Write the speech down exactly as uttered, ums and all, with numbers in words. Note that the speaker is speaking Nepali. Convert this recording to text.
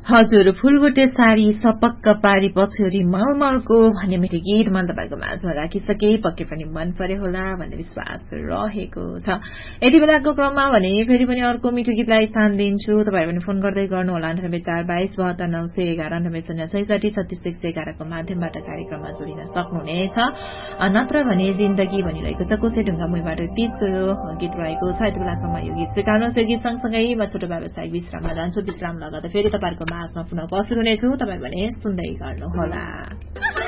हजुर फुलबुटे साडी सपक्क पारी पछ्यौरी मलमलको भन्ने मिठो गीत मन तपाईँको माझमा राखिसके पक्कै पनि मन पर्यो होला भन्ने विश्वास रहेको छ। यति बेलाको क्रममा भने फेरि पनि अर्को मिठो गीतलाई स्थान दिन्छु। तपाईँहरू पनि फोन गर्दै गर्नुहोला अन्ठानब्बे चार बाइस बहत्तर नौ सय एघार अन्ठानब्बे शून्य छैसठी छत्तीस एक सय एघारको माध्यमबाट कार्यक्रममा जोडिन सक्नुहुनेछ। नत्र भने जिन्दगी भनिरहेको छ कोसे ढुङ्गा मुइबाट तीसको गीत रहेको छ। यति बेलासम्म यो गीत स्वीकार्नुहोस्। यो गीत सँगसँगै म छोटो व्यावसायिक विश्राममा जान्छु। विश्राम लगाउँदा फेरि तपाईँहरूको माझमा पुनः उपस्थित हुनेछु। तपाईँ भने सुन्दै गर्नुहोला।